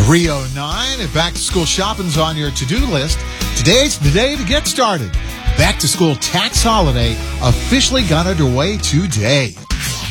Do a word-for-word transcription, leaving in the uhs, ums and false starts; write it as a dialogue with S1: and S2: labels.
S1: three oh nine, and back to school shopping's on your to-do list. Today's the day to get started. Back to school tax holiday officially got underway today.